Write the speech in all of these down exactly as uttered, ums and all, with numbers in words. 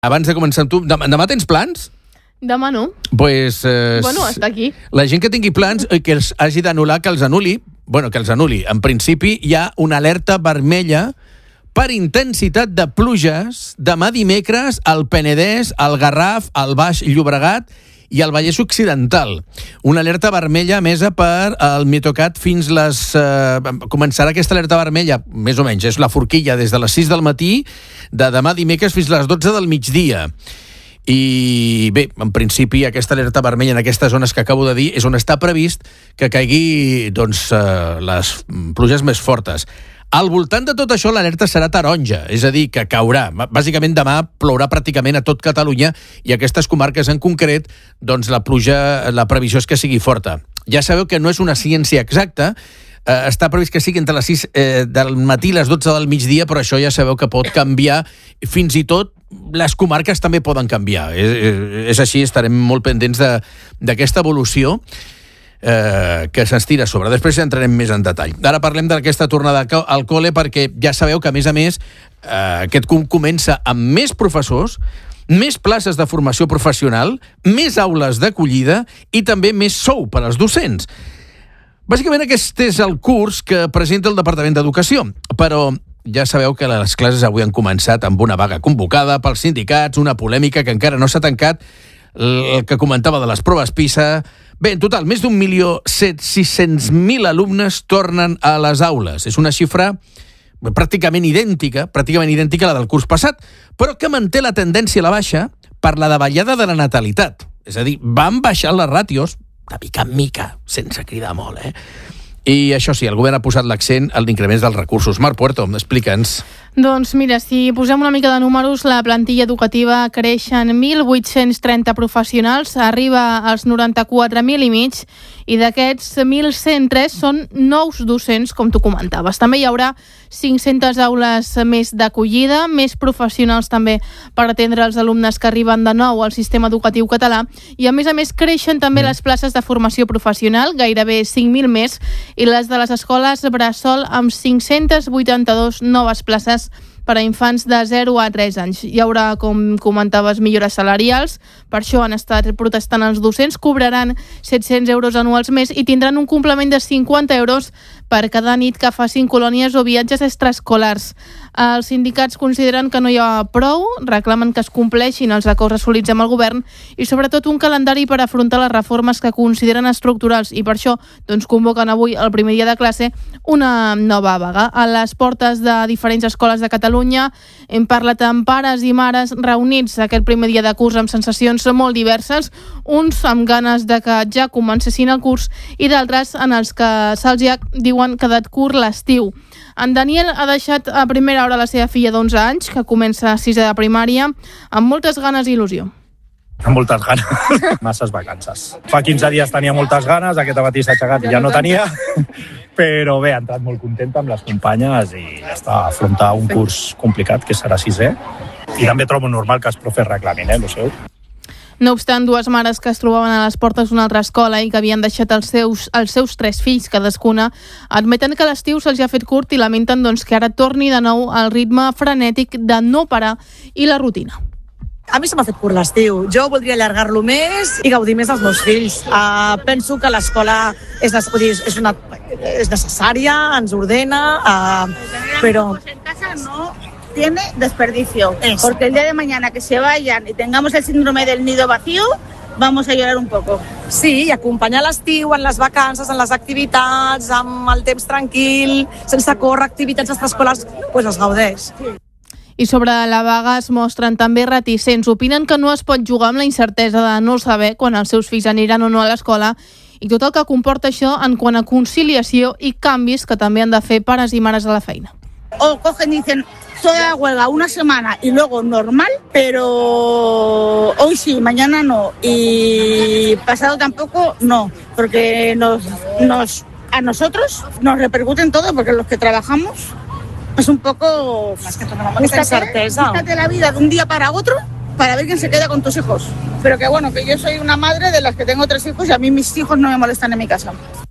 Abans de començar amb tu, demà, demà tens plans? Demà no. Pues, eh, Bueno, està aquí. La gent que tingui plans i que els hagi d'anul·lar, que els anul·li. Bueno, que els anul·li. En principi hi ha una alerta vermella per intensitat de pluges demà dimecres al Penedès, al Garraf, al Baix Llobregat i al Vallès Occidental. Una alerta vermella emesa per el Meteocat fins les... Eh, començarà aquesta alerta vermella, més o menys, és la forquilla des de les sis del matí de demà dimecres fins a les dotze del migdia. I bé, en principi aquesta alerta vermella en aquestes zones que acabo de dir és on està previst que caigui doncs, eh, les pluges més fortes. Al voltant de tot això l'alerta serà taronja, és a dir, que caurà. Bàsicament demà plourà pràcticament a tot Catalunya i aquestes comarques en concret, doncs la pluja, la previsió és que sigui forta. Ja sabeu que no és una ciència exacta, eh, està previst que sigui entre les sis eh, del matí i les dotze del migdia, però això ja sabeu que pot canviar, fins i tot les comarques també poden canviar. És, és així, estarem molt pendents d'aquesta evolució eh, que se'ns tira a sobre. Després entrarem més en detall. Ara parlem d'aquesta tornada al col·le perquè ja sabeu que, a més a més, eh, aquest curs comença amb més professors, més places de formació professional, més aules d'acollida i també més sou per als docents. Bàsicament aquest és el curs que presenta el Departament d'Educació, però ja sabeu que les classes avui han començat amb una vaga convocada pels sindicats, una polèmica que encara no s'ha tancat, el que comentava de les proves PISA. Bé, en total, més d'un milió sis-cents mil alumnes tornen a les aules. És una xifra pràcticament idèntica, pràcticament idèntica a la del curs passat, però que manté la tendència a la baixa per la davallada de la natalitat. És a dir, van baixar les ràtios de mica en mica, sense cridar molt, eh? I això sí, el govern ha posat l'accent en l'increment dels recursos. Marc Puerto, explica'ns. Doncs mira, si posem una mica de números, la plantilla educativa creix en mil vuit-cents trenta professionals, arriba als noranta-quatre mil i mig, i d'aquests mil cent tres són nous docents, com tu comentaves. També hi haurà cinc-centes aules més d'acollida, més professionals també per atendre els alumnes que arriben de nou al sistema educatiu català, i a més a més creixen també les places de formació professional, gairebé cinc mil més, i les de les escoles bressol amb cinc-centes vuitanta-dues noves places per a infants de zero a tres anys. Hi haurà, com comentaves, millores salarials, per això han estat protestant els docents, cobraran set-cents euros anuals més i tindran un complement de cinquanta euros per cada nit que facin colònies o viatges extraescolars. Els sindicats consideren que no hi ha prou, reclamen que es compleixin els acords assolits amb el govern i sobretot un calendari per afrontar les reformes que consideren estructurals, i per això doncs, convoquen avui, el primer dia de classe, una nova vaga. A les portes de diferents escoles de Catalunya hem parlat amb pares i mares reunits aquest primer dia de curs amb sensacions molt diverses, uns amb ganes de que ja comencessin el curs i d'altres en els que se'ls ha, diuen, quedat curt l'estiu. En Daniel ha deixat a primera hora la seva filla d'onze anys, que comença a sisè de primària, amb moltes ganes i il·lusió. Amb moltes ganes. Masses vacances. Fa quinze dies tenia moltes ganes, aquest matí s'ha aixecat i ja no tenia, però bé, ha entrat molt contenta amb les companyes i ja està, a afrontar un curs complicat, que serà sisè. I també trobo normal que els profes reclamin, eh, el seu. No obstant, dues mares que es trobaven a les portes d'una altra escola i que havien deixat els seus, els seus tres fills cadascuna admeten que l'estiu se'ls ha fet curt i lamenten doncs, que ara torni de nou al ritme frenètic de no parar i la rutina. A mi se m'ha fet curt l'estiu. Jo voldria allargar-lo més i gaudir més dels meus fills. Uh, penso que l'escola és, és, una, és necessària, ens ordena, uh, però... En casa no tiene desperdicio, es. porque el día de mañana que se vayan y tengamos el síndrome del nido vacío, vamos a llorar un poco. Sí, i acompanyar l'estiu en les vacances, en les activitats, amb el temps tranquil, sense córrer, activitats extraescolars, doncs es gaudeix. I sobre la vaga es mostren també reticents. Opinen que no es pot jugar amb la incertesa de no saber quan els seus fills aniran o no a l'escola i tot el que comporta això en quant a conciliació i canvis que també han de fer pares i mares a la feina. O cogen y dicen toda la huelga una semana y luego normal, pero hoy sí, mañana no, y pasado tampoco no, porque nos, nos, a nosotros nos repercute en todo, porque los que trabajamos es un poco... Es que tenemos esta incerteza. Búscate la vida de un día para otro para ver quién se queda con tus hijos. Pero que bueno, que yo soy una madre de las que tengo tres hijos y a mí mis hijos no me molestan en mi casa.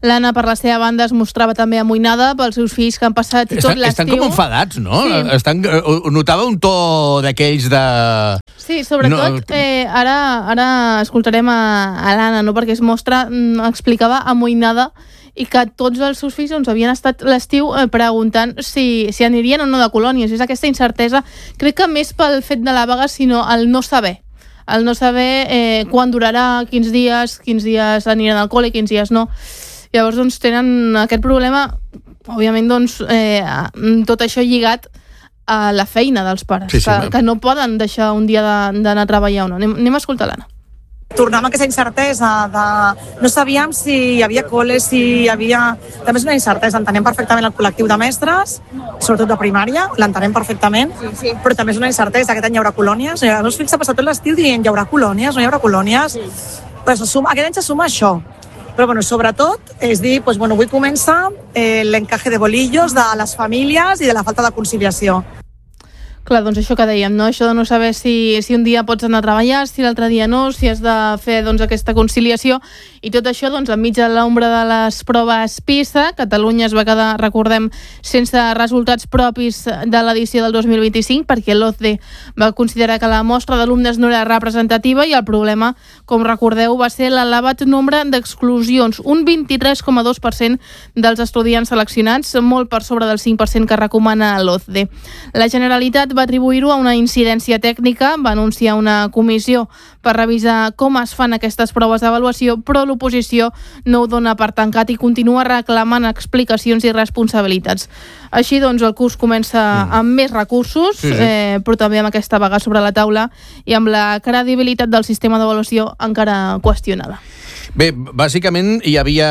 L'Anna, per la seva banda, es mostrava també amoïnada pels seus fills que han passat tot estan, l'estiu. estan com enfadats, no? Sí. Estan, notava un to d'aquells de... Sí, sobretot, no... eh, ara, ara escoltarem a, a l'Anna, no? Perquè es mostra, explicava amoïnada i que tots els seus fills doncs, havien estat l'estiu eh, preguntant si, si anirien o no de colònies. És aquesta incertesa, crec que més pel fet de la vaga, sinó el no saber. El no saber eh, quan durarà, quins dies, quins dies aniran al col·le, quins dies no. Llavors, doncs, tenen aquest problema, òbviament, doncs, eh, tot això lligat a la feina dels pares, sí, sí, que, que no poden deixar un dia d'anar a treballar o no. Anem, anem a escoltar l'Anna. Tornàvem a aquesta incertesa de... No sabíem si hi havia col·le, si hi havia... També és una incertesa, entenem perfectament el col·lectiu de mestres, sobretot de primària, l'entenem perfectament, sí, sí. Però també és una incertesa, aquest any hi haurà colònies, els meus fills s'ha passat tot l'estiu dient hi haurà colònies, no hi haurà colònies, sí. Pues, aquest any se suma això. Però bueno, sobretot és dir, pues, bueno, avui comença eh, l'encaje de bolillos de les famílies i de la falta de conciliació. Clar, doncs això que dèiem, no? Això de no saber si, si un dia pots anar a treballar, si l'altre dia no, si has de fer doncs, aquesta conciliació, i tot això doncs, enmig de l'ombra de les proves PISA. Catalunya es va quedar, recordem, sense resultats propis de l'edició del dos mil vint-i-cinc, perquè l'O C D E va considerar que la mostra d'alumnes no era representativa, i el problema, com recordeu, va ser l'elevat nombre d'exclusions, un vint-i-tres coma dos per cent dels estudiants seleccionats, molt per sobre del cinc per cent que recomana l'O C D E. La Generalitat va atribuir-ho a una incidència tècnica, va anunciar una comissió per revisar com es fan aquestes proves d'avaluació, però l'oposició no ho dona per tancat i continua reclamant explicacions i responsabilitats. Així doncs el curs comença amb més recursos, sí, sí. Eh, però també amb aquesta vaga sobre la taula i amb la credibilitat del sistema d'avaluació encara qüestionada. Bé, bàsicament hi havia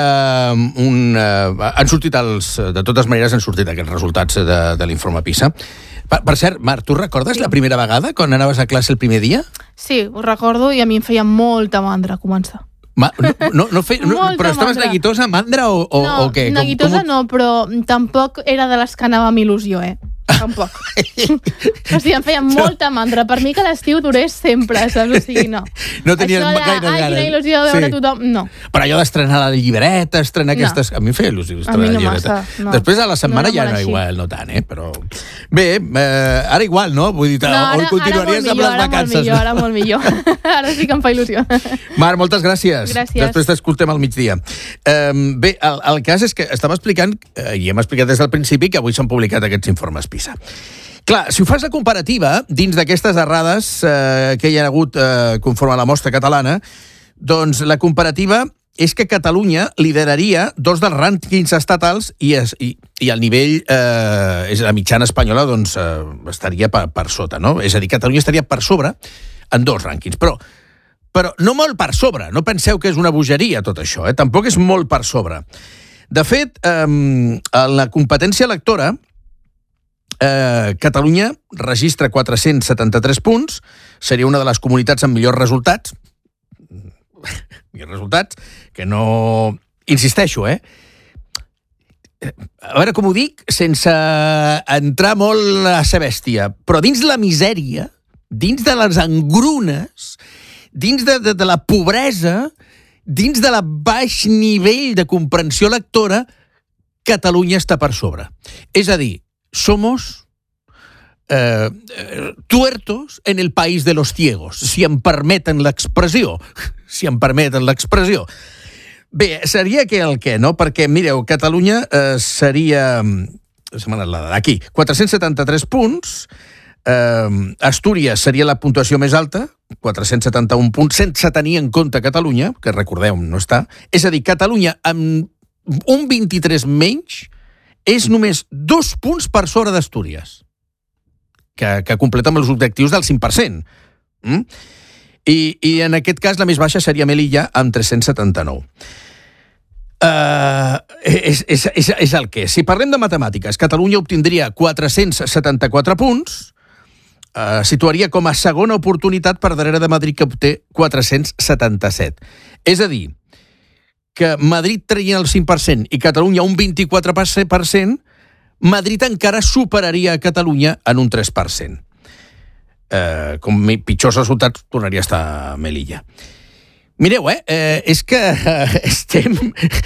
un... Uh, han sortit els... De totes maneres han sortit aquests resultats de, de l'informe PISA. Per, per cert, Marc, tu recordes sí. la primera vegada, quan anaves a classe el primer dia? Sí, ho recordo, i a mi em feia molta mandra començar. Ma, no, no, no fe, no, però estaves mandra. Neguitosa, mandra o, o, no, o què? No, neguitosa com, com... no, però tampoc era de les que anava amb il·lusió, eh? Tampoc. O sigui, em feia molta mandra. Per mi que l'estiu durés sempre, saps? O sigui, no. No tenies això de, gaire ai, quina il·lusió de veure sí. tothom, no. Però allò d'estrenar la llibreta, estrenar no. aquestes... A mi em feia il·lusió estrenar no la llibreta. Massa, no. Després a la setmana no ja no així. igual, no tant, eh? Però... Bé, eh, ara igual, no? Vull dir, no, ara, continuaries amb les vacances. No, ara molt millor, ara molt millor. Ara sí que em fa il·lusió. Marc, moltes gràcies. Gràcies. Després t'escoltem al migdia. Um, bé, el, el cas és que estava explicant, eh, i hem explicat des del principi, que avui s'han publicat aquests informes PISA. Clar, si ho fas la comparativa, dins d'aquestes errades eh, que hi ha hagut eh, conforme a la mostra catalana, doncs la comparativa és que Catalunya lideraria dos dels rànquings estatals i, es, i, i el nivell, eh, és la mitjana espanyola, doncs eh, estaria per, per sota, no? És a dir, Catalunya estaria per sobre en dos rànquings, però, però no molt per sobre, no penseu que és una bogeria tot això, eh? Tampoc és molt per sobre. De fet, eh, en la competència lectora, Eh, Catalunya registra quatre-cents setanta-tres punts, seria una de les comunitats amb millors resultats, millors resultats, que no... Insisteixo, eh? A veure com ho dic, sense entrar molt a ser bèstia, però dins la misèria, dins de les engrunes, dins de, de, de la pobresa, dins de la baix nivell de comprensió lectora, Catalunya està per sobre. És a dir, somos eh, tuertos en el país de los ciegos, si em permeten l'expressió. Si em permeten l'expressió. Bé, seria que el què, no? Perquè, mireu, Catalunya eh, seria... Se m'ha anat la dada. Aquí, quatre-cents setanta-tres punts. Eh, Astúries seria la puntuació més alta, quatre-cents setanta-un punts, sense tenir en compte Catalunya, que recordeu, no està. És a dir, Catalunya amb un vint-i-tres menys és només dos punts per sobre d'Astúries, que, que completa amb els objectius del cinc per cent. Mm? I, I en aquest cas la més baixa seria Melilla, amb tres-cents setanta-nou. Uh, és, és, és, és el que. Si parlem de matemàtiques, Catalunya obtindria quatre-cents setanta-quatre punts, uh, situaria com a segona oportunitat per darrere de Madrid, que obté quatre-cents setanta-set. És a dir, que Madrid traia el cinc per cent i Catalunya un vint-i-quatre per cent, Madrid encara superaria a Catalunya en un tres per cent. Eh, com pitjors resultats tornaria a estar Melilla. Mireu, eh, eh és que eh, estem...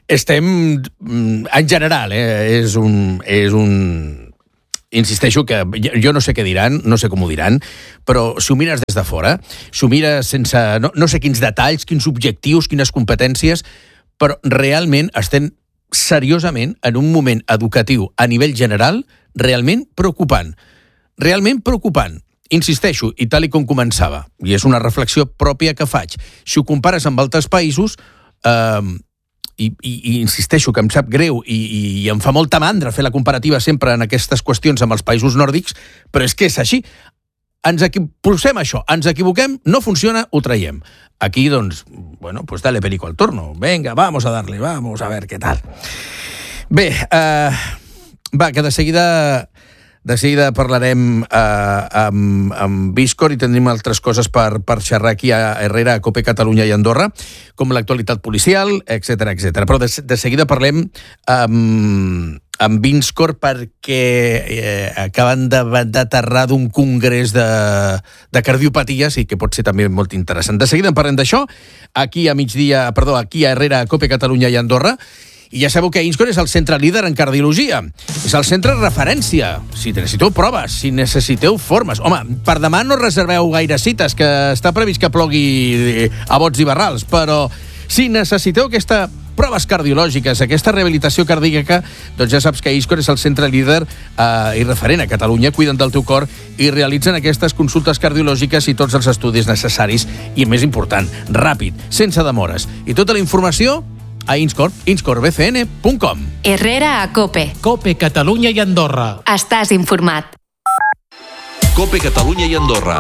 estem, en general, eh, és un... És un insisteixo que jo no sé què diran, no sé com ho diran, però si ho mires des de fora, si ho mires sense... No, no sé quins detalls, quins objectius, quines competències, però realment estem seriosament en un moment educatiu a nivell general realment preocupant. Realment preocupant. Insisteixo, i tal i com començava, i és una reflexió pròpia que faig, si ho compares amb altres països... Eh, I, i, i insisteixo que em sap greu i, i, i em fa molta mandra fer la comparativa sempre en aquestes qüestions amb els països nòrdics, però és que és així. Ens posem això, ens equivoquem, no funciona, ho traiem. Aquí, doncs, bueno, pues dale perico al torno. Venga, vamos a darle, vamos a ver qué tal. Bé, eh, va, que de seguida... De seguida parlarem eh, amb, amb Biscor i tindrem altres coses per, per xerrar aquí a Herrera, a COPE Catalunya i Andorra, com l'actualitat policial, etcètera, etcètera. Però de, de seguida parlem amb, amb Biscor perquè eh, acaben d'aterrar d'un congrés de, de cardiopaties i que pot ser també molt interessant. De seguida en parlem d'això, aquí a migdia, perdó, aquí a Herrera, a COPE Catalunya i Andorra. I ja sabeu que INSCOR és el centre líder en cardiologia. És el centre referència. Si necessiteu proves, si necessiteu formes... Home, per demà no reserveu gaire cites, que està previst que plogui a bots i barrals, però si necessiteu aquestes proves cardiològiques, aquesta rehabilitació cardíaca, doncs ja saps que INSCOR és el centre líder eh, i referent a Catalunya, cuiden del teu cor i realitzen aquestes consultes cardiològiques i tots els estudis necessaris i, més important, ràpid, sense demores. I tota la informació a INSCOR, inscor b c n punt com. Herrera a COPE. COPE Catalunya i Andorra. Estàs informat. COPE Catalunya i Andorra.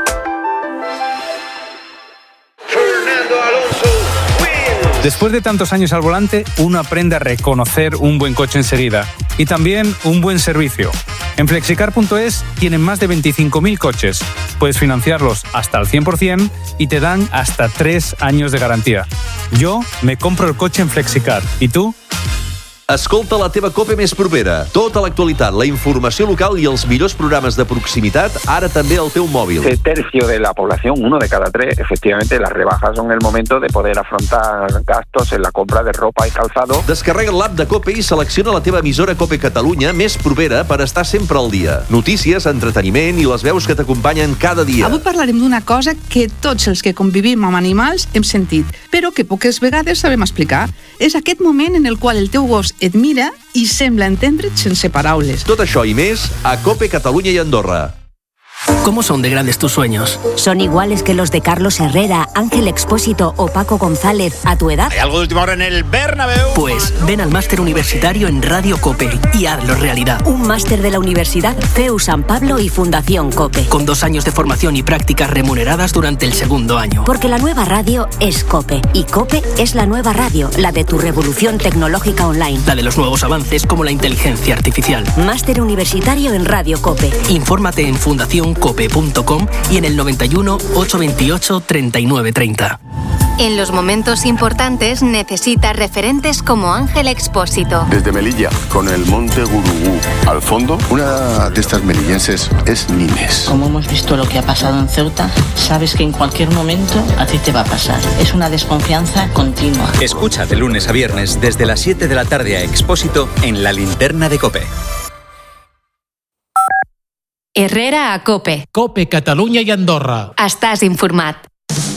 Después de tantos años al volante, uno aprende a reconocer un buen coche enseguida y también un buen servicio. En flexicar punto es tienen más de veinticinco mil coches. Puedes financiarlos hasta al cien por ciento y te dan hasta tres años de garantía. Yo me compro el coche en Flexicar. ¿Y tú? Escolta la teva COPE més propera. Tota l'actualitat, la informació local i els millors programes de proximitat, ara també al teu mòbil. El tercio de la población, uno de cada tres, efectivamente las rebajas son el momento de poder afrontar gastos en la compra de ropa y calzado. Descarrega l'app de COPE i selecciona la teva emissora COPE Catalunya més propera per estar sempre al dia. Notícies, entreteniment i les veus que t'acompanyen cada dia. Avui parlarem d'una cosa que tots els que convivim amb animals hem sentit, però que poques vegades sabem explicar. És aquest moment en el qual el teu gos et mira i sembla entendre't sense paraules. Tot això i més a COPE Catalunya i Andorra. ¿Cómo son de grandes tus sueños? ¿Son iguales que los de Carlos Herrera, Ángel Expósito o Paco González a tu edad? ¿Hay algo de última hora en el Bernabéu? Pues ven al máster universitario en Radio COPE y hazlo realidad. Un máster de la Universidad C E U San Pablo y Fundación COPE. Con dos años de formación y prácticas remuneradas durante el segundo año. Porque la nueva radio es COPE y COPE es la nueva radio, la de tu revolución tecnológica online. La de los nuevos avances como la inteligencia artificial. Máster universitario en Radio COPE. Infórmate en fundación cope punto com y en el noventa y uno, ochocientos veintiocho, treinta y nueve treinta. En los momentos importantes necesitas referentes como Ángel Expósito. Desde Melilla, con el monte Gurugú al fondo, una de estas melillenses es Nimes. Como hemos visto lo que ha pasado en Ceuta, sabes que en cualquier momento a ti te va a pasar. Es una desconfianza continua. Escucha de lunes a viernes desde las siete de la tarde a Expósito en La Linterna de COPE. Herrera a COPE. COPE Catalunya i Andorra. Estàs informat.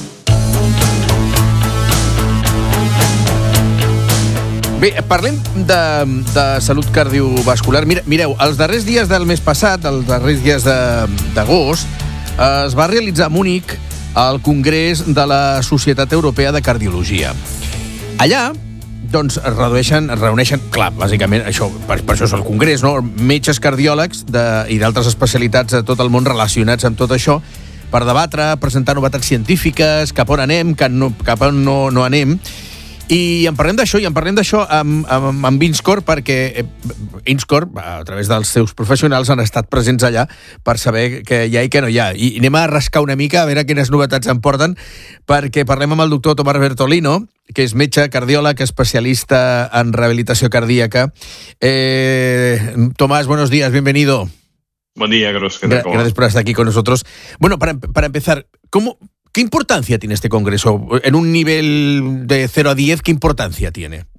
Bé, parlem de, de salut cardiovascular. Mira, mireu, els darrers dies del mes passat, els darrers dies d'agost, es va realitzar a Múnich el Congrés de la Societat Europea de Cardiologia. Allà, doncs, es redueixen, es reuneixen, clar, bàsicament, això, per, per això és el congrés, no? Metges cardiòlegs de, i d'altres especialitats de tot el món relacionats amb tot això, per debatre, presentar novetats científiques, cap on anem, cap, no, cap on no, no anem. I en parlem d'això, i en parlem d'això amb, amb, amb INSCOR, perquè eh, INSCOR, a través dels seus professionals, han estat presents allà per saber què hi ha i què no hi ha. I, i anem a rascar una mica, a veure quines novetats em porten, perquè parlem amb el doctor Tomàs Bertolino, que és metge, cardiòleg, especialista en rehabilitació cardíaca. Eh, Tomás, buenos días, bienvenido. Buen día, Carlos. ¿Qué tal? Gra- gracias por estar aquí con nosotros. Bueno, para, para empezar, ¿cómo, ¿qué importancia tiene este congreso? En un nivel de cero a diez, ¿qué importancia tiene?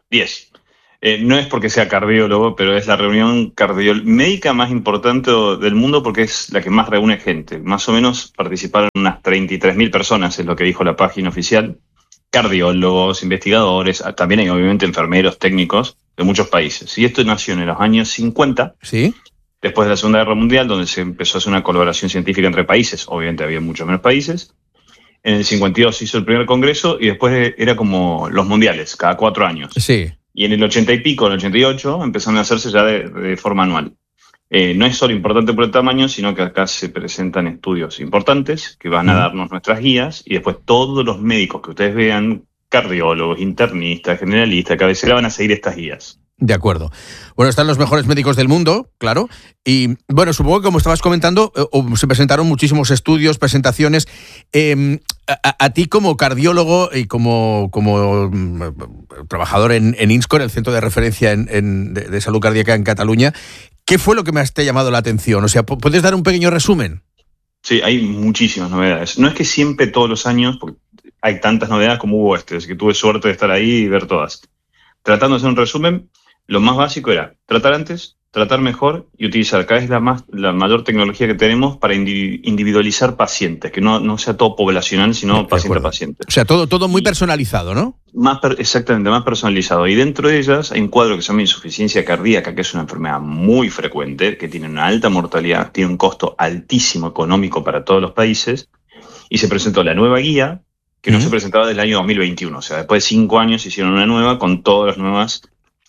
diez. Eh, no es porque sea cardiólogo, pero es la reunión cardio- médica más importante del mundo porque es la que más reúne gente. Más o menos participaron unas treinta y tres mil personas, es lo que dijo la página oficial. Cardiólogos, investigadores, también hay obviamente enfermeros, técnicos de muchos países. Y esto nació en los años cincuenta, ¿sí? Después de la Segunda Guerra Mundial, donde se empezó a hacer una colaboración científica entre países. Obviamente había muchos menos países. En el cincuenta y dos se hizo el primer congreso y después era como los mundiales, cada cuatro años. Sí. Y en el ochenta y pico, en el ochenta y ocho, empezaron a hacerse ya de, de forma anual. Eh, no es solo importante por el tamaño, sino que acá se presentan estudios importantes que van a darnos nuestras guías y después todos los médicos que ustedes vean, cardiólogos, internistas, generalistas, cabecera, van a seguir estas guías. De acuerdo. Bueno, están los mejores médicos del mundo, claro. Y, bueno, supongo que como estabas comentando, eh, se presentaron muchísimos estudios, presentaciones. Eh, a, a ti como cardiólogo y como, como um, trabajador en, en INSCOR, el centro de referencia en, en, de, de salud cardíaca en Cataluña, ¿qué fue lo que más te ha llamado la atención? O sea, ¿puedes dar un pequeño resumen? Sí, hay muchísimas novedades. No es que siempre todos los años, porque hay tantas novedades como hubo este, así que tuve suerte de estar ahí y ver todas. Tratando de hacer un resumen, lo más básico era tratar antes, tratar mejor y utilizar cada vez la, más, la mayor tecnología que tenemos para indi- individualizar pacientes, que no, no sea todo poblacional, sino paciente a paciente. O sea, todo, todo muy personalizado, ¿no? Más per- exactamente, más personalizado. Y dentro de ellas hay un cuadro que se llama insuficiencia cardíaca, que es una enfermedad muy frecuente, que tiene una alta mortalidad, tiene un costo altísimo económico para todos los países, y se presentó la nueva guía, que no uh-huh. se presentaba desde el año dos mil veintiuno. O sea, después de cinco años hicieron una nueva con todas las nuevas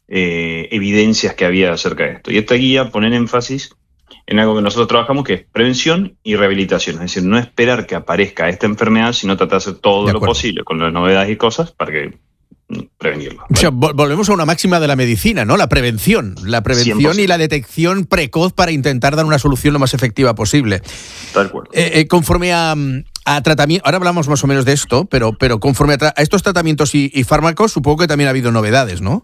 Eh, evidencias que había acerca de esto. Y esta guía pone énfasis en algo que nosotros trabajamos, que es prevención y rehabilitación. Es decir, no esperar que aparezca esta enfermedad, sino tratar de hacer todo lo posible con las novedades y cosas para que prevenirlo. ¿Vale? O sea, volvemos a una máxima de la medicina, ¿no? La prevención. La prevención cien por ciento. Y la detección precoz para intentar dar una solución lo más efectiva posible. Tal cual. Eh, eh, conforme a... A tratamiento, ahora hablamos más o menos de esto, pero, pero conforme a, tra- a estos tratamientos y, y fármacos, supongo que también ha habido novedades, ¿no?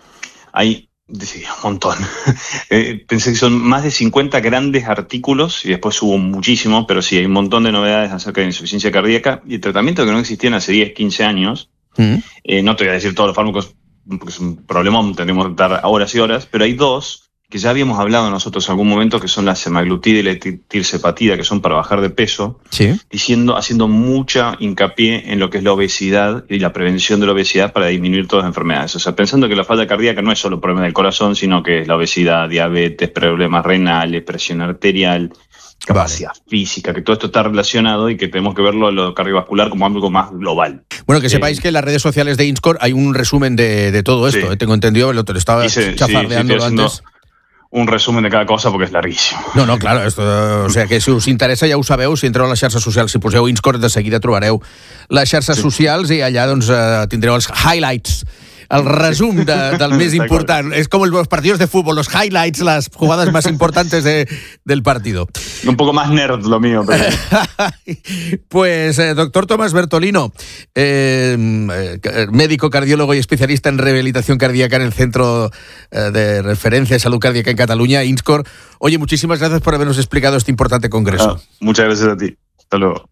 Hay sí, un montón. eh, pensé que son más de cincuenta grandes artículos y después hubo muchísimos, pero sí, hay un montón de novedades acerca de insuficiencia cardíaca y tratamientos que no existían hace diez, quince años. Mm. Eh, no te voy a decir todos los fármacos porque es un problema, tendremos que dar horas y horas, pero hay dos que ya habíamos hablado nosotros en algún momento, que son la semaglutida y la tirzepatida, que son para bajar de peso, sí. diciendo, haciendo mucha hincapié en lo que es la obesidad y la prevención de la obesidad para disminuir todas las enfermedades. O sea, pensando que la falta cardíaca no es solo problema del corazón, sino que es la obesidad, diabetes, problemas renales, presión arterial, capacidad vale. física, que todo esto está relacionado y que tenemos que verlo lo cardiovascular como algo más global. Bueno, que sepáis eh, que en las redes sociales de INSCOR hay un resumen de, de todo esto, sí. eh, tengo entendido, lo te lo estaba se, chafardeando sí, sí, antes. Un resumen de cada cosa perquè és larguíssim. No, no, claro, esto, o sea que si us interessa ja ho sabeu, si entreu a les xarxes socials, si poseu INSCOR, de seguida trobareu les xarxes sí. socials i allà doncs tindreu els highlights, el resum de, del més important. Es como los partidos de fútbol, los highlights, las jugadas más importantes de, del partido. Un poco más nerd lo mío. Pero... Pues, eh, doctor Tomás Bertolino, eh, médico, cardiólogo y especialista en rehabilitación cardíaca en el Centro de Referencia de Salud Cardíaca en Cataluña, INSCOR. Oye, muchísimas gracias por habernos explicado este importante congreso. Ah, muchas gracias a ti. Hasta luego.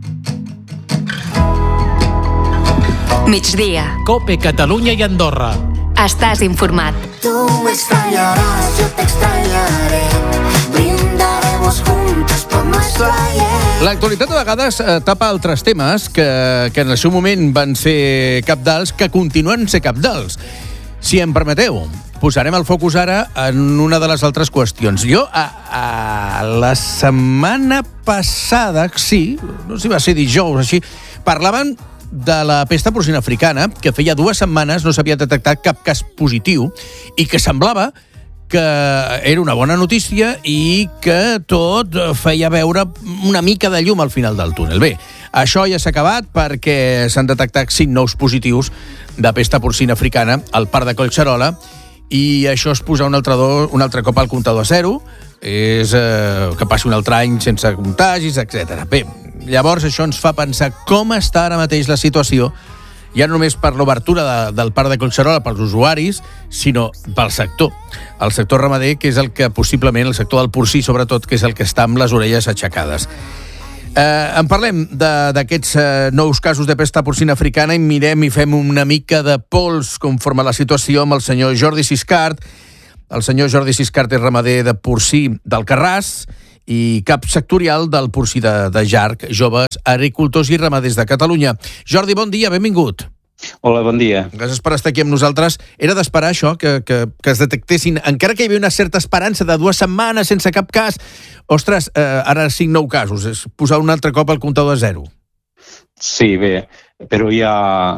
Migdia. Cope, Catalunya i Andorra. Estàs informat. Tu me extrañarás, yo te extrañaré. Brindaremos juntos por nuestro ayer. L'actualitat a vegades eh, tapa altres temes que, que en el seu moment van ser cabdals, que continuen ser cabdals. Si em permeteu, posarem el focus ara en una de les altres qüestions. Jo, a, a la setmana passada, sí, no sé si va ser dijous, així, parlaven de la pesta porcina africana, que feia dues setmanes no s'havia detectat cap cas positiu i que semblava que era una bona notícia i que tot feia veure una mica de llum al final del túnel. Bé, això ja s'ha acabat perquè s'han detectat cinc nous positius de pesta porcina africana al parc de Collserola i això és posar un altre, do, un altre cop al comptador a zero, és eh, que passi un altre any sense contagis, etcètera. Bé, llavors això ens fa pensar com està ara mateix la situació, ja no només per l'obertura de, del parc de Collserola pels usuaris, sinó pel sector. El sector ramader, que és el que possiblement, el sector del porcí sobretot, que és el que està amb les orelles aixecades. Eh, en parlem d'aquests eh, nous casos de pesta porcina africana i mirem i fem una mica de pols conforme a la situació amb el senyor Jordi Siscart. El senyor Jordi Siscart és ramader de porcí d'Alcarràs i cap sectorial del porcí de, de Jarc, Joves Agricultors i Ramaders de Catalunya. Jordi, bon dia, benvingut. Hola, bon dia. Gràcies per estar aquí amb nosaltres. Era d'esperar això, que, que, que es detectessin, encara que hi havia una certa esperança de dues setmanes sense cap cas. Ostres, eh, ara cinc nou casos, és posar un altre cop el comptador a zero. Sí, bé, però ja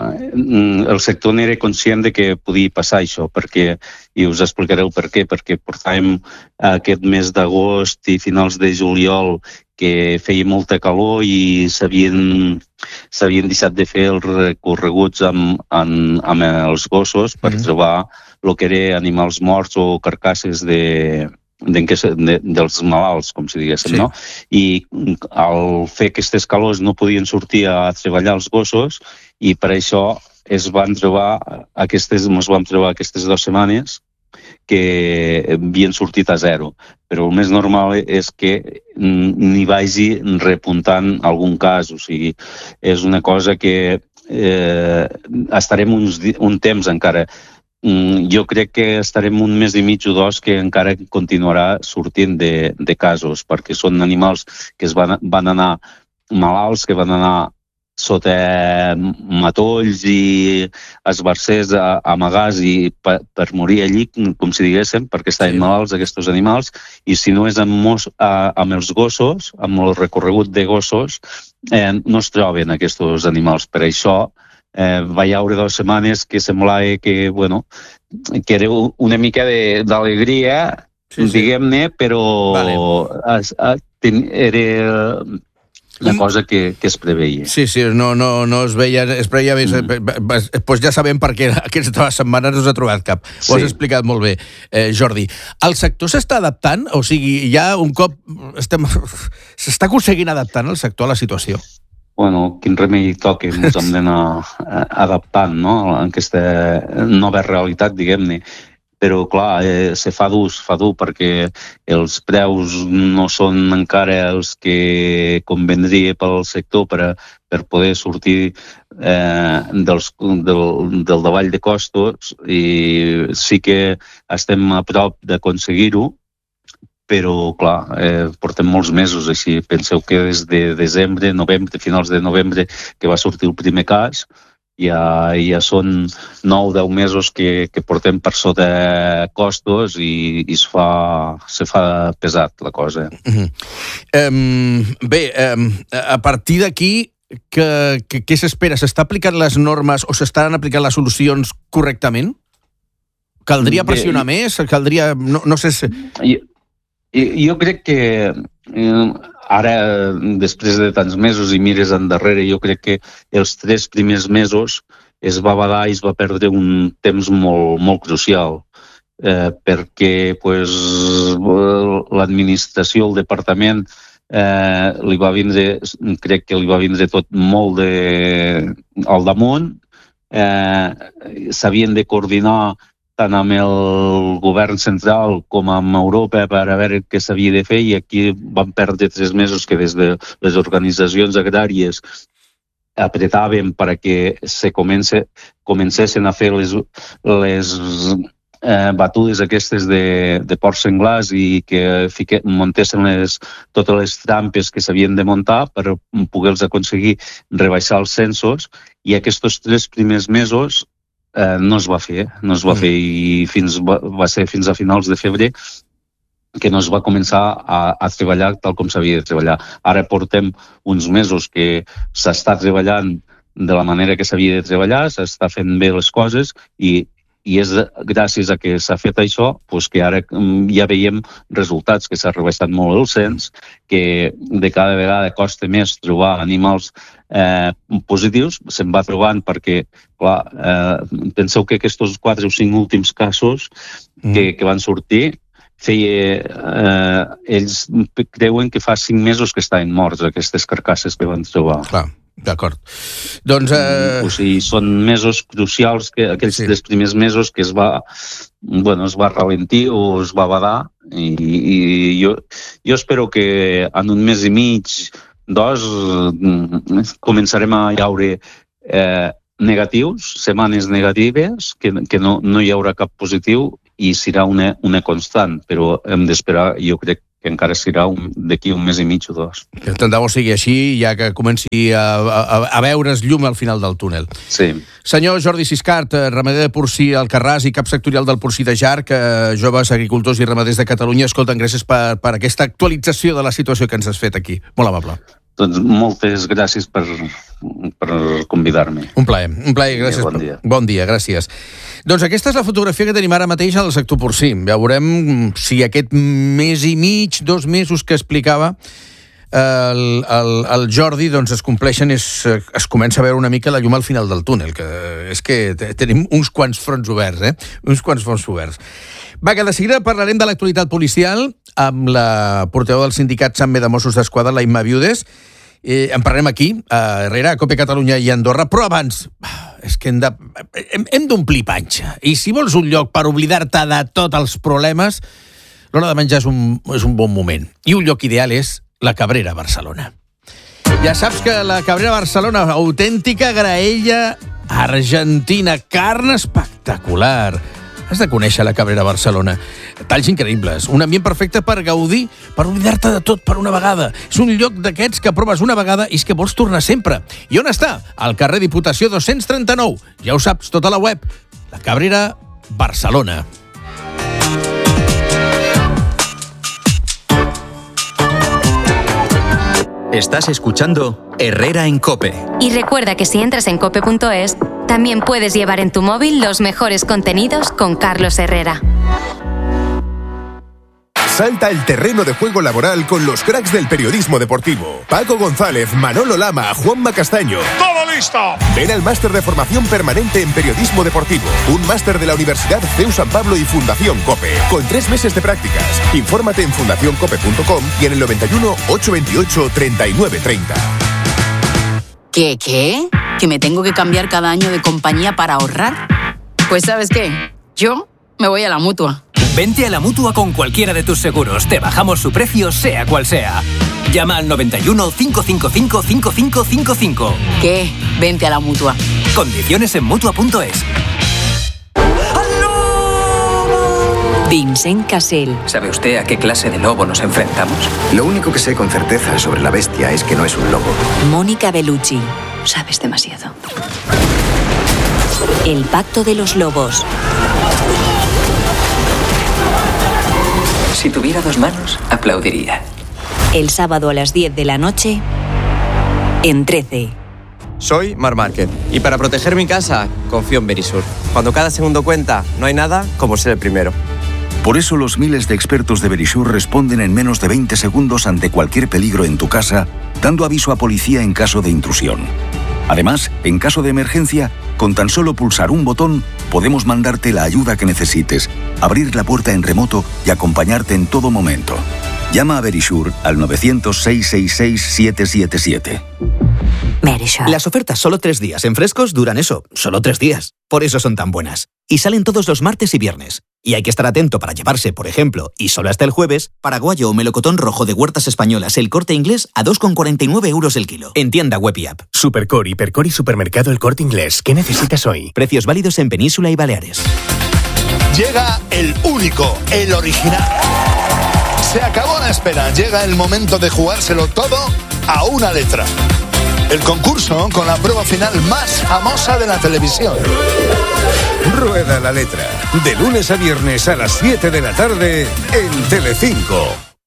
el sector n'era conscient de que podia passar això, perquè, i us explicaré el per què, perquè portàvem aquest mes d'agost i finals de juliol que feia molta calor i s'havien s'havien deixat de fer els recorreguts amb, amb, amb els gossos per mm. trobar el que eren animals morts o carcasses de, de, de, dels malalts, com si diguéssim, sí. No? I al fer aquestes calors no podien sortir a treballar els gossos i per això es van trobar aquestes, ens vam trobar aquestes dues setmanes que havien sortit a zero. Però el més normal és que n'hi vagi repuntant algun cas. O sigui, és una cosa que eh, estarem uns, un temps encara. Jo crec que estarem un mes i mig o dos que encara continuarà sortint de, de casos, perquè són animals que es van, van anar malalts, que van anar sota matolls i esbarcers amagats i per, per morir allí, com si diguéssim, perquè estaven sí. Malalts aquests animals, i si no és amb, mos, a, amb els gossos, amb el recorregut de gossos, eh, no es troben aquests animals. Per això eh, va hi haure dues setmanes que semblava que, bueno, que era una mica d'alegria, sí, sí. Diguem-ne, però vale. es, a, ten, era la cosa que, que es preveia. Sí, sí, no, no, no es veia, es preveia bé, mm. pues ja sabem per què aquestes dues setmanes no s'ha trobat cap. Ho has sí. explicat molt bé, eh, Jordi. El sector s'està adaptant? O sigui, ja un cop estem... s'està aconseguint adaptant el sector a la situació? Bueno, quin remei toca, ens hem d'anar adaptant, no?, a aquesta nova realitat, diguem-ne. Però, clar, eh, se fa dur, fa dur, perquè els preus no són encara els que convendria pel sector per, a, per poder sortir eh, dels, del, del davall de costos, i sí que estem a prop d'aconseguir-ho, però, clar, eh, portem molts mesos així. Penseu que des de desembre, novembre, finals de novembre, que va sortir el primer cas, Ja, ja són nou o deu mesos que, que portem per sota costos i, i es fa, se fa pesat la cosa. Uh-huh. Um, bé, um, a partir d'aquí, què que, que s'espera? S'està aplicant les normes o s'estan aplicant les solucions correctament? Caldria pressionar bé, més? Caldria... No, no sé si... Jo, jo crec que... Eh, Ara, després de tants mesos i mires endarrere, jo crec que els tres primers mesos es va badar i es va perdre un temps molt, molt crucial, eh, perquè pues, l'administració, el departament, eh, li va vindre, crec que li va vindre tot molt de, al damunt, eh, s'havien de coordinar tant amb el govern central com amb Europa per a veure què s'havia de fer, i aquí van perdre tres mesos que des de les organitzacions agràries apretaven perquè se comence, comencessin a fer les, les eh, batudes aquestes de, de porcs senglars i que fique, muntessin les, totes les trampes que s'havien de muntar per poder-los aconseguir rebaixar els censos, i aquests tres primers mesos Eh, no es va fer, no es va mm. fer i fins, va, va ser fins a finals de febrer que no es va començar a, a treballar tal com s'havia de treballar. Ara portem uns mesos que s'està treballant de la manera que s'havia de treballar, s'està fent bé les coses, i, i és gràcies a que s'ha fet això pues, que ara ja veiem resultats, que s'ha rebaixat molt el cens, que de cada vegada costa més trobar animals eh, positius, se'n va trobant perquè, clar, eh, penseu que aquests quatre o cinc últims casos mm. que, que van sortir, feia, eh, ells creuen que fa cinc mesos que estaven morts aquestes carcasses que van trobar. Clar, d'acord. Doncs... Eh... O sigui, són mesos crucials, que aquells sí. tres primers mesos que es va, bueno, es va ralentir o es va badar, i, i jo, jo espero que en un mes i mig Dos, començarem a llaure eh, negatius, setmanes negatives, que, que no, no hi haurà cap positiu i serà una, una constant, però hem d'esperar, jo crec que encara serà un, d'aquí un mes i mig o dos. Que tant de bo sigui així, ja que comenci a, a, a veure's llum al final del túnel. Sí. Senyor Jordi Siscart, ramader de porcí Alcarràs i cap sectorial del porcí de Jarc, eh, joves agricultors i ramaders de Catalunya, escolten, gràcies per, per aquesta actualització de la situació que ens has fet aquí. Molt amable. Doncs moltes gràcies per, per convidar-me. Un plaer, un plaer, gràcies. Bon dia. Bon dia, gràcies. Doncs aquesta és la fotografia que tenim ara mateix al sector porcí. Ja veurem si aquest mes i mig, dos mesos que explicava el, el, el Jordi, doncs es compleixen, es, es comença a veure una mica la llum al final del túnel, que és que tenim uns quants fronts oberts, eh? Uns quants fronts oberts. Va, que de seguida parlarem de l'actualitat policial amb la portaveu del sindicat SAMME de Mossos d'Esquadra, la Imma Viudes. Eh, en parlem aquí, a Herrera, a Cope Catalunya i Andorra, però abans és que hem de, hem, hem d'omplir panxa. I si vols un lloc per oblidar-te de tots els problemes, l'hora de menjar és un, és un bon moment. I un lloc ideal és la Cabrera, Barcelona. Ja saps que la Cabrera, Barcelona, autèntica graella argentina, carn espectacular. Has de conèixer la Cabrera, Barcelona. Talls increïbles, un ambient perfecte per gaudir, per oblidar-te de tot per una vegada. És un lloc d'aquests que proves una vegada i és que vols tornar sempre. I on està? Al carrer Diputació dos-cents trenta-nou. Ja ho saps, tota la web. La Cabrera, Barcelona. Estás escuchando Herrera en COPE. Y recuerda que si entras en cope punto es, también puedes llevar en tu móvil los mejores contenidos con Carlos Herrera. Salta el terreno de juego laboral con los cracks del periodismo deportivo. Paco González, Manolo Lama, Juanma Castaño. ¡Todo listo! Ven al máster de formación permanente en periodismo deportivo. Un máster de la Universidad C E U San Pablo y Fundación COPE. Con tres meses de prácticas. Infórmate en fundación cope punto com y en el noventa y uno, ochocientos veintiocho, treinta y nueve treinta. ¿Qué, qué? ¿Que me tengo que cambiar cada año de compañía para ahorrar? Pues ¿sabes qué? Yo me voy a la Mutua. Vente a la Mutua con cualquiera de tus seguros. Te bajamos su precio, sea cual sea. Llama al noventa y uno, cinco cinco cinco, cinco cinco cinco cinco. ¿Qué? Vente a la Mutua. Condiciones en Mutua punto es. Vincent Cassel. ¿Sabe usted a qué clase de lobo nos enfrentamos? Lo único que sé con certeza sobre la bestia es que no es un lobo. Mónica Bellucci. Sabes demasiado. El pacto de los lobos. Si tuviera dos manos, aplaudiría. El sábado a las diez de la noche, en trece. Soy Mar Márquez y para proteger mi casa, confío en Verisur. Cuando cada segundo cuenta, no hay nada como ser el primero. Por eso los miles de expertos de Verisur responden en menos de veinte segundos ante cualquier peligro en tu casa, dando aviso a policía en caso de intrusión. Además, en caso de emergencia, con tan solo pulsar un botón, podemos mandarte la ayuda que necesites, abrir la puerta en remoto y acompañarte en todo momento. Llama a Verisur al novecientos, seiscientos sesenta y seis, siete siete siete. Verisur. Las ofertas solo tres días en frescos duran eso, solo tres días. Por eso son tan buenas. Y salen todos los martes y viernes. Y hay que estar atento para llevarse, por ejemplo, y solo hasta el jueves, paraguayo o melocotón rojo de Huertas Españolas El Corte Inglés a dos con cuarenta y nueve euros el kilo. En tienda web y app. Supercore, Hipercore y Supermercado El Corte Inglés. ¿Qué necesitas hoy? Precios válidos en Península y Baleares. Llega el único, el original. Se acabó la espera. Llega el momento de jugárselo todo a una letra. El concurso con la prueba final más famosa de la televisión. Rueda la letra. De lunes a viernes a las siete de la tarde en Telecinco.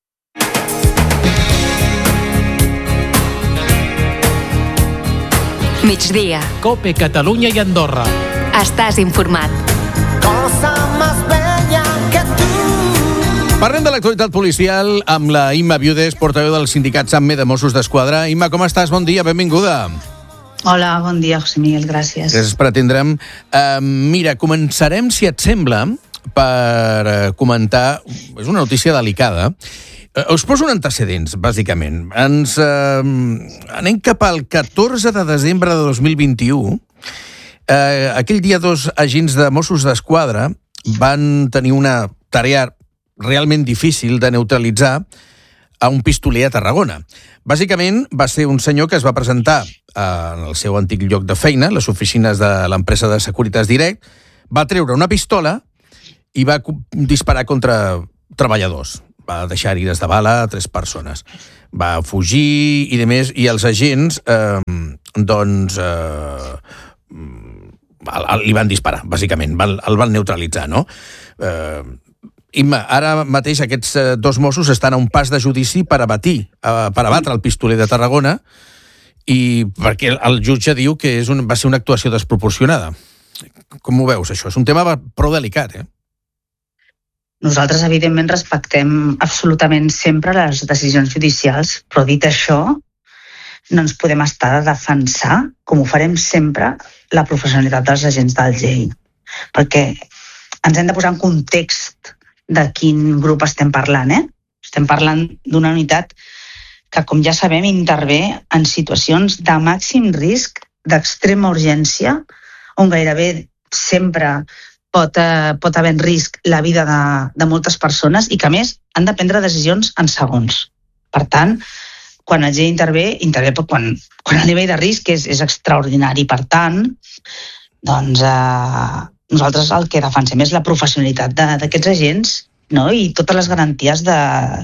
Migdia. Cope Catalunya i Andorra. Estàs informat. Cosa más bella que tu. Parlem de l'actualitat policial amb la Imma Viudes, portaveu del sindicat SAMME de Mossos d'Esquadra. Imma, com estàs? Bon dia, benvinguda. Hola, bon dia, José Miguel, gràcies. Gràcies per atendre'm. Uh, mira, començarem, si et sembla, per uh, comentar... És una notícia delicada. Uh, us poso un antecedents, bàsicament. Ens uh, anem cap al catorze de desembre de dos mil vint-i-u. Uh, aquell dia dos agents de Mossos d'Esquadra van tenir una tarea realment difícil de neutralitzar a un pistoler a Tarragona. Bàsicament, va ser un senyor que es va presentar en el seu antic lloc de feina, les oficines de l'empresa de Securitas Direct, va treure una pistola i va disparar contra treballadors. Va deixar herides de bala a tres persones. Va fugir i de més, i els agents, eh, doncs, eh, li van disparar, bàsicament, el van neutralitzar, no? Eh, Imma, ara mateix aquests dos Mossos estan a un pas de judici per abatir, per abatre el pistoler de Tarragona, i perquè el jutge diu que és un, va ser una actuació desproporcionada. Com ho veus, això? És un tema prou delicat, eh? Nosaltres, evidentment, respectem absolutament sempre les decisions judicials, però dit això, no ens podem estar de defensar, com ho farem sempre, la professionalitat dels agents del G I. Perquè ens hem de posar en context de quin grup estem parlant, eh? Estem parlant d'una unitat que, com ja sabem, intervé en situacions de màxim risc, d'extrema urgència, on gairebé sempre pot, eh, pot haver en risc la vida de, de moltes persones i que, a més, han de prendre decisions en segons. Per tant, quan el G I intervé, intervé quan, quan el nivell de risc és, és extraordinari. Per tant, doncs, eh, nosaltres el que defensem és la professionalitat d'aquests agents, no? I totes les garanties de,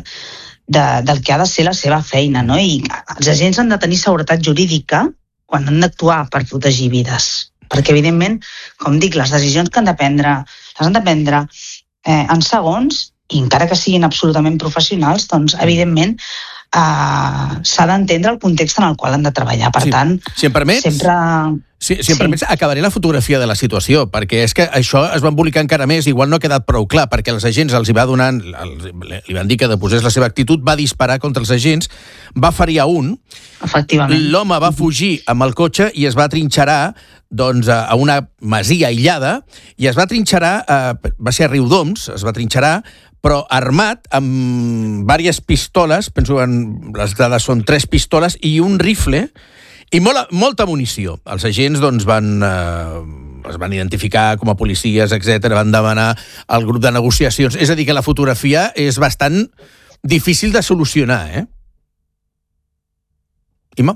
de, del que ha de ser la seva feina. No? I els agents han de tenir seguretat jurídica quan han d'actuar per protegir vides. Perquè, evidentment, com dic, les decisions que han de prendre, les han de prendre eh, en segons, i encara que siguin absolutament professionals, doncs, evidentment, eh, s'ha d'entendre el context en el qual han de treballar. Per sí. tant, si em permets, sempre... Si, si em sí. permets, acabaré la fotografia de la situació, perquè és que això es va embolicar encara més, igual no ha quedat prou clar, perquè els agents els hi va donar, li van dir que deposés la seva actitud, va disparar contra els agents, va ferir a un, efectivament, l'home va fugir amb el cotxe i es va trinxerar doncs, a una masia aïllada, i es va trinxerar, eh, va ser a Riudoms, es va trinxerar, però armat amb diverses pistoles, penso que les dades són tres pistoles, i un rifle, i molt, molta munició. Els agents doncs, van, eh, es van identificar com a policies, etcètera, van demanar al grup de negociacions. És a dir, que la fotografia és bastant difícil de solucionar, eh? Imma?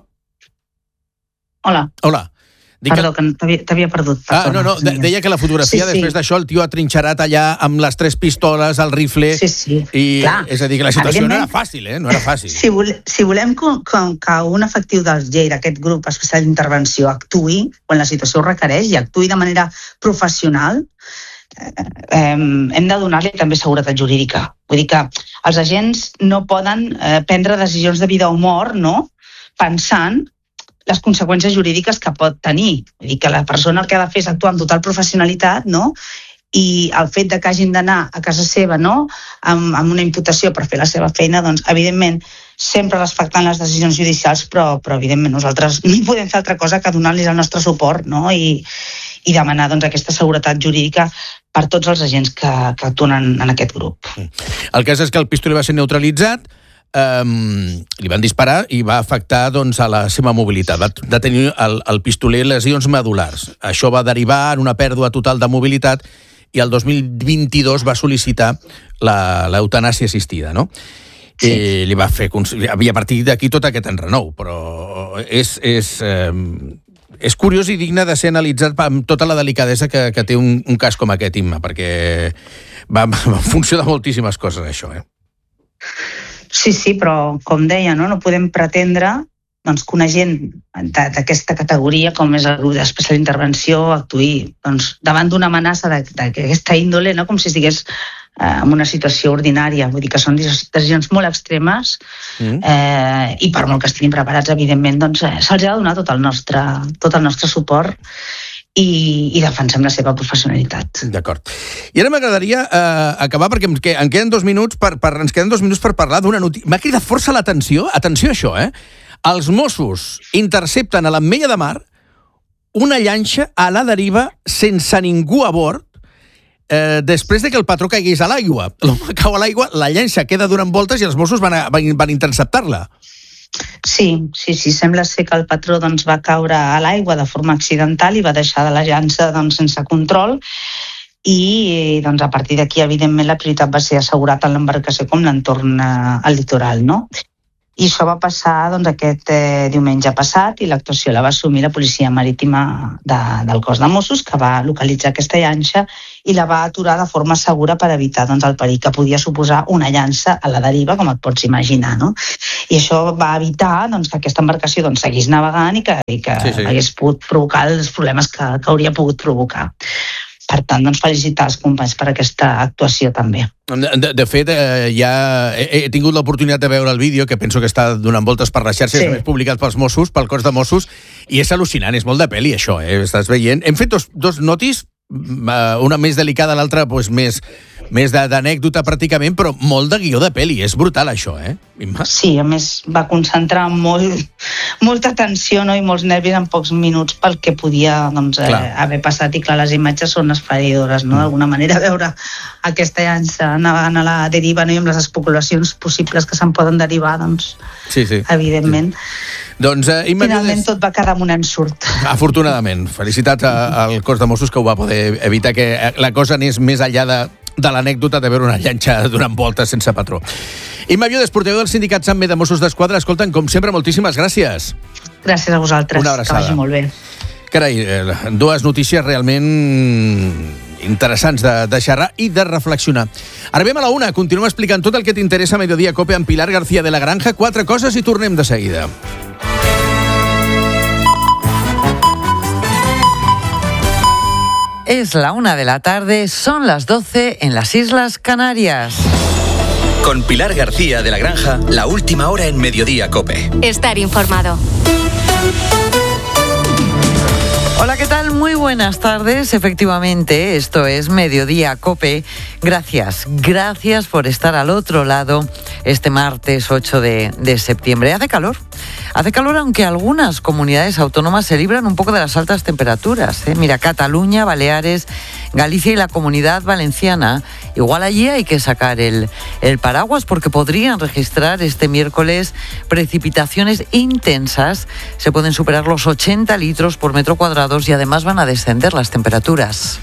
Hola. Hola. Dic Perdó, que, que t'havia perdut. Ah, no, no, de, deia que la fotografia, sí, sí. després d'això, el tio ha trinxerat allà amb les tres pistoles, el rifle, sí, sí. i clar. És a dir, que la situació no era fàcil, eh? No era fàcil. Si, vole, si volem que, que, que un efectiu del G I, d'aquest grup especial d'intervenció, actuï quan la situació ho requereix i actuï de manera professional, eh, eh, hem de donar-li també seguretat jurídica. Vull dir que els agents no poden eh, prendre decisions de vida o mort, no?, pensant les conseqüències jurídiques que pot tenir. Vull dir que la persona el que ha de fer és actuar amb total professionalitat, no?, i el fet de que hagin d'anar a casa seva, no?, amb, amb una imputació per fer la seva feina, doncs, evidentment, sempre respectant les decisions judicials, però, però evidentment, nosaltres no podem fer altra cosa que donar-los el nostre suport, no?, i, i demanar, doncs, aquesta seguretat jurídica per tots els agents que, que actuen en, en aquest grup. El cas és que el pistoler va ser neutralitzat, Um, li van disparar i va afectar doncs, a la seva mobilitat. Va de tenir el, el pistoler lesions medulars. Això va derivar en una pèrdua total de mobilitat i el dos mil vint-i-dos va sol·licitar l'eutanàsia assistida, no? Sí. I li va fer... Havia partit d'aquí tot aquest enrenou, però és, és, eh, és curiós i digne de ser analitzat amb tota la delicadesa que, que té un, un cas com aquest, Imma, perquè va, va en funció de moltíssimes coses, això, eh? Sí, sí, però, com deia, no, no podem pretendre doncs, que un agent d'aquesta categoria, com és el grup d'especial intervenció, actuï doncs, davant d'una amenaça d'aquesta índole, no, com si estigués eh, en una situació ordinària. Vull dir que són decisions molt extremes mm. eh, i per molt que estiguin preparats, evidentment, doncs, eh, se'ls ha de donar tot el nostre, tot el nostre suport i, i defensem la seva professionalitat. D'acord. I ara m'agradaria eh, acabar, perquè em, en queden dos minuts per, per, ens queden dos minuts per parlar d'una notícia. M'ha cridat força l'atenció, atenció a això, eh? Els Mossos intercepten a l'Ametlla de Mar una llanxa a la deriva sense ningú a bord eh, després de que el patró caigués a l'aigua. L'home cau a l'aigua, la llanxa queda donant voltes i els Mossos van, a, van, van interceptar-la. Sí, sí, sí, sembla ser que el patró doncs, va caure a l'aigua de forma accidental i va deixar de la llança doncs, sense control i doncs, a partir d'aquí, evidentment, la prioritat va ser assegurar tant l'embarcació com l'entorn eh, al litoral, no? I això va passar doncs, aquest eh, diumenge passat i l'actuació la va assumir la Policia Marítima de, del cos de Mossos, que va localitzar aquesta llanxa i la va aturar de forma segura per evitar doncs, el perill que podia suposar una llança a la deriva, com et pots imaginar, no? I això va evitar doncs, que aquesta embarcació doncs, seguís navegant i que, i que sí, sí. hagués pogut provocar els problemes que, que hauria pogut provocar. Per tant, doncs, felicitar els companys per aquesta actuació també. De, de fet, eh, ja he, he tingut l'oportunitat de veure el vídeo, que penso que està donant voltes per les xarxes, sí. més publicat pels Mossos, pel cos de Mossos, i és al·lucinant, és molt de pel·li això, eh? Estàs veient. Hem fet dos, dos notis, una més delicada, l'altra pues, més, més d'anècdota pràcticament, però molt de guió de pel·li. És brutal això, eh? Sí, a més va concentrar molt, molta atenció, no? I molts nervis en pocs minuts pel que podia doncs, eh, haver passat, i clar, les imatges són esfereïdores, no? D'alguna manera veure aquesta llança navegant a la deriva, no? I amb les especulacions possibles que se'n poden derivar, doncs, sí, sí. evidentment. Sí. Doncs, eh, Finalment tot va quedar amb un ensurt. Afortunadament. Felicitats a, al cos de Mossos, que ho va poder evitar que la cosa anés més enllà de, de l'anècdota de veure una llanxa donant voltes sense patró. Imma Viudes, portaveu del sindicat SAMME de Mossos d'Esquadra. Escolta'm, com sempre, moltíssimes gràcies. Gràcies a vosaltres. Una abraçada. Que vagi molt bé. Carai, dues notícies realment interessants de, de xerrar i de reflexionar. Arribem a la una, continuem explicant tot el que t'interessa a Mediodía Cope amb Pilar García de la Granja. Quatre coses i tornem de seguida. Es la una de la tarde, son las doce en las Islas Canarias. Con Pilar García de la Granja, la última hora en Mediodía Cope. Estar informado. Hola, ¿qué tal? Muy buenas tardes. Efectivamente, esto es Mediodía Cope. Gracias, gracias por estar al otro lado este martes ocho de, de septiembre. Hace calor. Hace calor, aunque algunas comunidades autónomas se libran un poco de las altas temperaturas, ¿eh? Mira, Cataluña, Baleares, Galicia y la Comunidad Valenciana. Igual allí hay que sacar el, el paraguas porque podrían registrar este miércoles precipitaciones intensas. Se pueden superar los ochenta litros por metro cuadrado y además van a descender las temperaturas.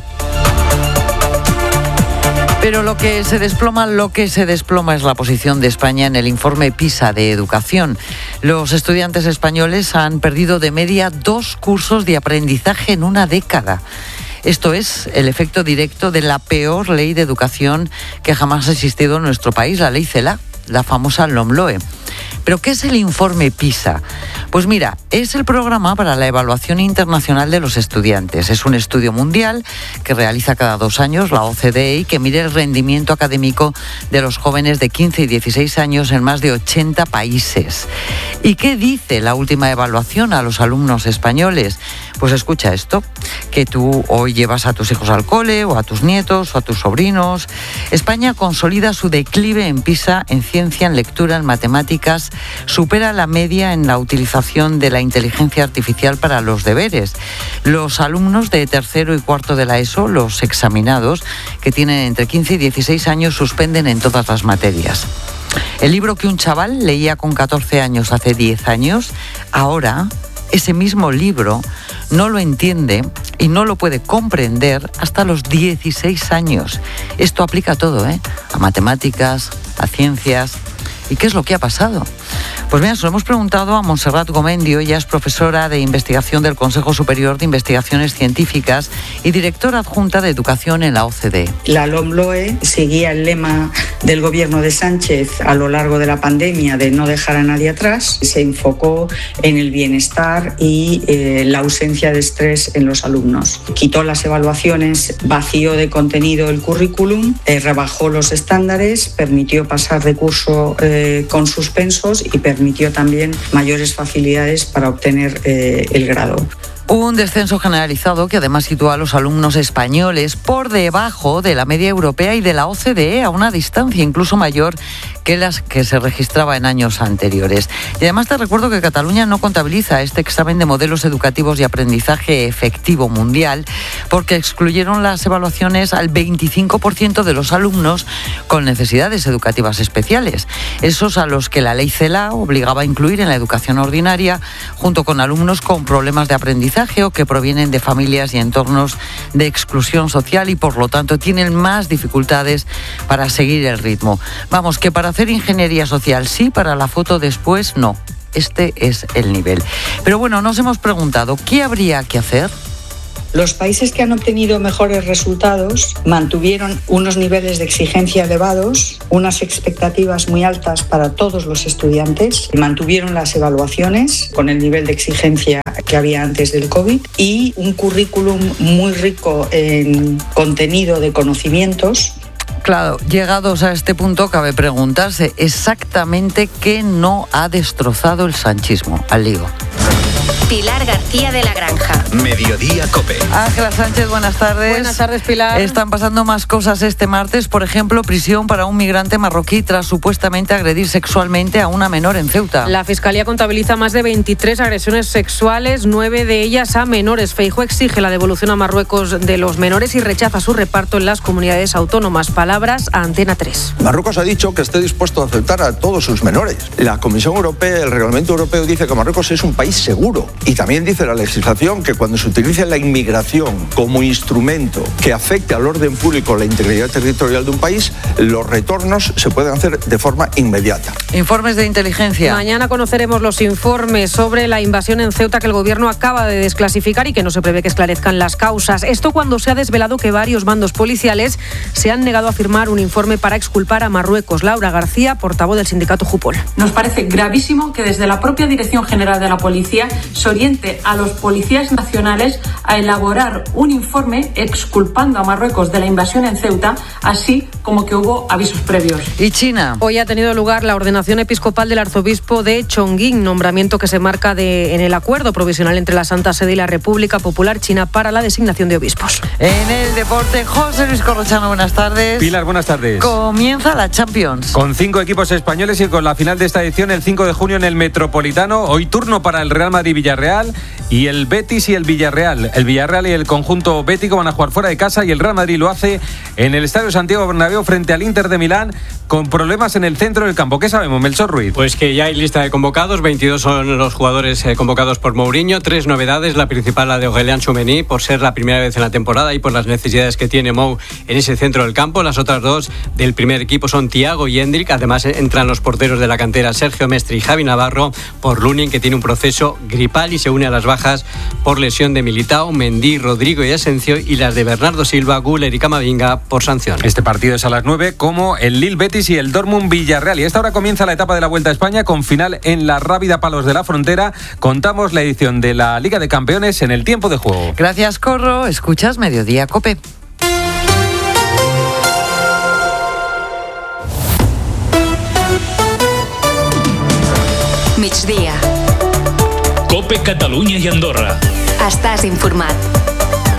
Pero lo que se desploma, lo que se desploma es la posición de España en el informe PISA de educación. Los estudiantes españoles han perdido de media dos cursos de aprendizaje en una década. Esto es el efecto directo de la peor ley de educación que jamás ha existido en nuestro país, la ley CELA, la famosa LOMLOE. ¿Pero qué es el informe PISA? Pues mira, es el programa para la evaluación internacional de los estudiantes. Es un estudio mundial que realiza cada dos años la O C D E y que mide el rendimiento académico de los jóvenes de quince y dieciséis años en más de ochenta países. ¿Y qué dice la última evaluación a los alumnos españoles? Pues escucha esto, que tú hoy llevas a tus hijos al cole o a tus nietos o a tus sobrinos. España consolida su declive en PISA, en ciencia, en lectura, en matemáticas, supera la media en la utilización de la inteligencia artificial para los deberes. Los alumnos de tercero y cuarto de la ESO, los examinados, que tienen entre quince y dieciséis años, suspenden en todas las materias. El libro que un chaval leía con catorce años hace diez años, ahora ese mismo libro no lo entiende y no lo puede comprender hasta los dieciséis años. Esto aplica a todo, ¿eh? A matemáticas, a ciencias. ¿Y qué es lo que ha pasado? Pues mira, se lo hemos preguntado a Montserrat Gomendio. Ella es profesora de investigación del Consejo Superior de Investigaciones Científicas y directora adjunta de Educación en la O C D E. La LOMLOE seguía el lema del gobierno de Sánchez a lo largo de la pandemia de no dejar a nadie atrás. Se enfocó en el bienestar y eh, la ausencia de estrés en los alumnos. Quitó las evaluaciones, vació de contenido el currículum, eh, rebajó los estándares, permitió pasar de curso eh, con suspensos y permitió también mayores facilidades para obtener eh, el grado. Un descenso generalizado que además sitúa a los alumnos españoles por debajo de la media europea y de la O C D E a una distancia incluso mayor que las que se registraba en años anteriores. Y además te recuerdo que Cataluña no contabiliza este examen de modelos educativos y aprendizaje efectivo mundial porque excluyeron las evaluaciones al veinticinco por ciento de los alumnos con necesidades educativas especiales, esos a los que la ley CELA obligaba a incluir en la educación ordinaria, junto con alumnos con problemas de aprendizaje o que provienen de familias y entornos de exclusión social y por lo tanto tienen más dificultades para seguir el ritmo. Vamos, que para hacer ingeniería social sí, para la foto después no. Este es el nivel. Pero bueno, nos hemos preguntado, ¿qué habría que hacer? Los países que han obtenido mejores resultados mantuvieron unos niveles de exigencia elevados, unas expectativas muy altas para todos los estudiantes, mantuvieron las evaluaciones con el nivel de exigencia que había antes del COVID y un currículum muy rico en contenido de conocimientos. Claro, llegados a este punto cabe preguntarse exactamente qué no ha destrozado el sanchismo. Al lío. Pilar García de la Granja. Mediodía COPE. Ángela Sánchez, buenas tardes. Buenas tardes, Pilar. Están pasando más cosas este martes. Por ejemplo, prisión para un migrante marroquí tras supuestamente agredir sexualmente a una menor en Ceuta. La Fiscalía contabiliza más de veintitrés agresiones sexuales, nueve de ellas a menores. Feijóo exige la devolución a Marruecos de los menores y rechaza su reparto en las comunidades autónomas. Palabras a Antena tres. Marruecos ha dicho que está dispuesto a aceptar a todos sus menores. La Comisión Europea, el Reglamento Europeo dice que Marruecos es un país seguro. Y también dice la legislación que cuando se utilice la inmigración como instrumento que afecte al orden público o la integridad territorial de un país, los retornos se pueden hacer de forma inmediata. Informes de inteligencia. Mañana conoceremos los informes sobre la invasión en Ceuta que el gobierno acaba de desclasificar y que no se prevé que esclarezcan las causas. Esto cuando se ha desvelado que varios bandos policiales se han negado a firmar un informe para exculpar a Marruecos. Laura García, portavoz del sindicato Jupol. Nos parece gravísimo que desde la propia Dirección General de la Policía se oriente a los policías nacionales a elaborar un informe exculpando a Marruecos de la invasión en Ceuta, así como que hubo avisos previos. ¿Y China? Hoy ha tenido lugar la ordenación episcopal del arzobispo de Chongqing, nombramiento que se marca de, en el acuerdo provisional entre la Santa Sede y la República Popular China para la designación de obispos. En el deporte, José Luis Corrochano, buenas tardes. Pilar, buenas tardes. Comienza la Champions. Con cinco equipos españoles y con la final de esta edición el cinco de junio en el Metropolitano. Hoy turno para el Real Madrid-Villarreal y el Betis y el Villarreal. El Villarreal y el conjunto bético van a jugar fuera de casa y el Real Madrid lo hace en el Estadio Santiago Bernabéu frente al Inter de Milán con problemas en el centro del campo. ¿Qué sabemos, Melchor Ruiz? Pues que ya hay lista de convocados, veintidós son los jugadores eh, convocados por Mourinho, tres novedades, la principal la de Aurélien Tchouameni por ser la primera vez en la temporada y por las necesidades que tiene Mou en ese centro del campo. Las otras dos del primer equipo son Thiago y Endrick, además entran los porteros de la cantera Sergio Mestre y Javi Navarro por Lunin, que tiene un proceso gripal y se une a las bajas por lesión de Militao, Mendy, Rodrigo y Asensio y las de Bernardo Silva, Güler y Camavinga por sanción. Este partido es a las nueve como el Lille Betis y el Dortmund Villarreal. Y a esta hora comienza la etapa de la Vuelta a España con final en la Rábida Palos de la Frontera. Contamos la edición de la Liga de Campeones en el tiempo de juego. Gracias, Corro. Escuchas Mediodía COPE. Migdia. COPE Catalunya i Andorra. Estàs informat.